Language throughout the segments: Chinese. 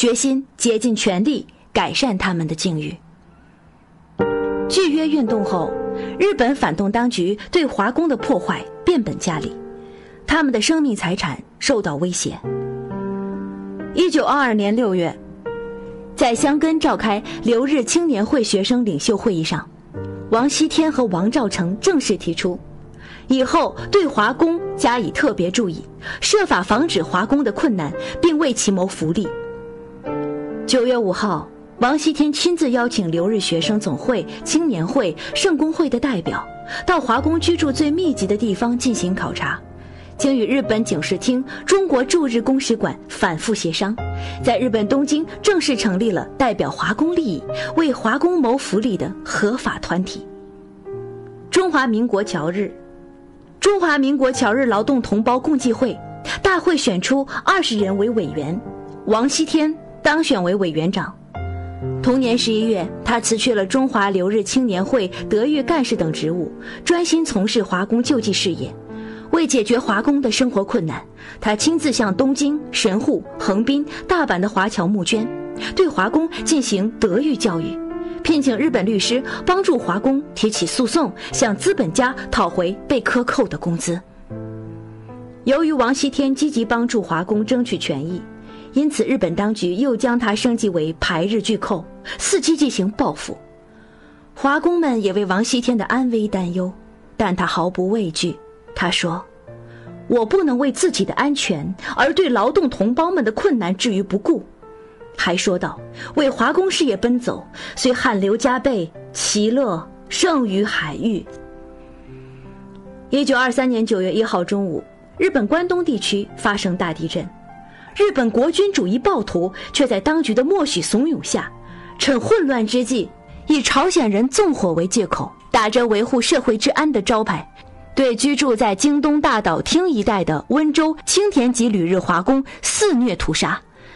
决心竭尽全力改善他们的境遇。拒约运动后，日本反动当局对华工的破坏变本加厉，他们的生命财产受到威胁。1922年6月，在箱根召开留日青年会学生领袖会议上，王锡天和王兆成正式提出，以后对华工加以特别注意，设法防止华工的困难，并为其谋福利。9月5号，王锡天亲自邀请留日学生总会、青年会、圣公会的代表到华工居住最密集的地方进行考察，经与日本警视厅、中国驻日公使馆反复协商，在日本东京正式成立了代表华工利益、为华工谋福利的合法团体——中华民国侨日劳动同胞共济会。大会选出20人为委员，王锡天当选为委员长。同年11月，他辞去了中华留日青年会德育干事等职务，专心从事华工救济事业。为解决华工的生活困难，他亲自向东京、神户、横滨、大阪的华侨募捐，对华工进行德育教育，聘请日本律师帮助华工提起诉讼，向资本家讨回被克扣的工资。由于王锡天积极帮助华工争取权益，因此日本当局又将他升级为排日巨寇，伺机进行报复。华工们也为王锡天的安危担忧，但他毫不畏惧。他说，我不能为自己的安全而对劳动同胞们的困难置于不顾。还说道，为华工事业奔走，虽汗流浃背，其乐胜于海域。1923年9月1号中午，日本关东地区发生大地震，日本国军主义暴徒却在当局的默许怂恿下，趁混乱之际，以朝鲜人纵火为借口，打着维护社会治安的招牌，对居住在京东大岛町一带的温州、青田籍旅日华工肆虐屠杀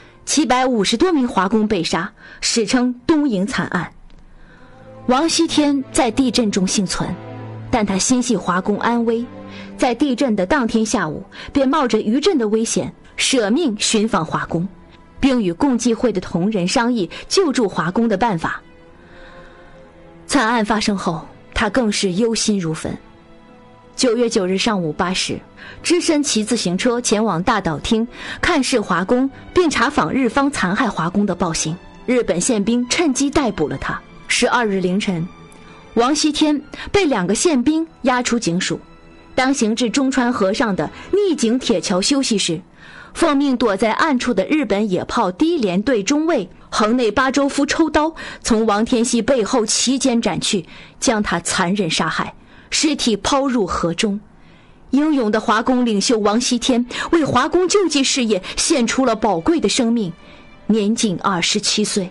，750多名华工被杀，史称东营惨案。王锡天在地震中幸存，但他心系华工安危，在地震的当天下午，便冒着余震的危险，舍命寻访华工，并与共济会的同仁商议救助华工的办法。惨案发生后，他更是忧心如焚。9月9日上午8时，只身骑自行车前往大岛町看视华工，并查访日方残害华工的暴行。日本宪兵趁机逮捕了他。12日凌晨，王锡天被2个宪兵押出警署。当行至中川河上的逆井铁桥休息时，奉命躲在暗处的日本野炮第一联队中尉横内八周夫抽刀从王天熙背后齐肩斩去，将他残忍杀害，尸体抛入河中。英勇的华工领袖王锡天为华工救济事业献出了宝贵的生命，年仅27岁。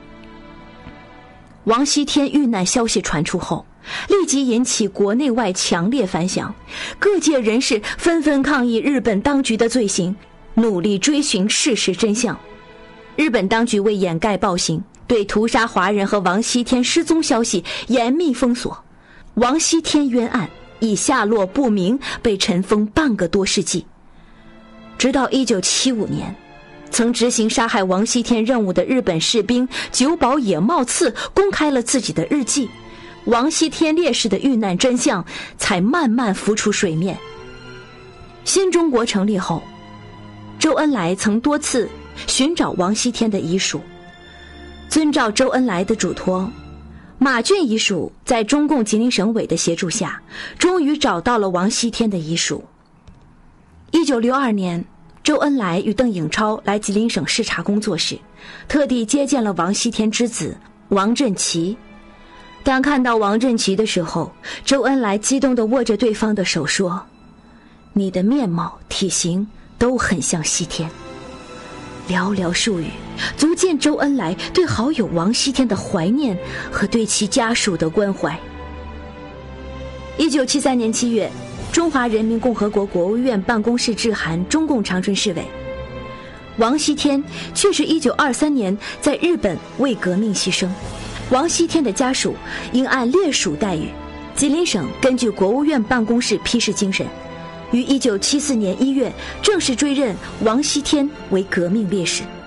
王锡天遇难消息传出后，立即引起国内外强烈反响，各界人士纷纷抗议日本当局的罪行，努力追寻事实真相。日本当局为掩盖暴行，对屠杀华人和王锡天失踪消息严密封锁。王锡天冤案以下落不明被尘封半个多世纪，直到1975年，曾执行杀害王锡天任务的日本士兵久保野茂次公开了自己的日记，王锡天烈士的遇难真相才慢慢浮出水面。新中国成立后，周恩来曾多次寻找王锡天的遗属，遵照周恩来的嘱托，马俊遗属在中共吉林省委的协助下，终于找到了王锡天的遗属。1962年，周恩来与邓颖超来吉林省视察工作时，特地接见了王锡天之子王振奇。当看到王振奇的时候，周恩来激动地握着对方的手说：“你的面貌、体型都很像锡天。”寥寥数语，足见周恩来对好友王锡天的怀念和对其家属的关怀。1973年7月，中华人民共和国国务院办公室致函中共长春市委，王锡天却是1923年在日本为革命牺牲，王锡天的家属应按烈属待遇。吉林省根据国务院办公室批示精神，于1974年1月正式追认王锡天为革命烈士。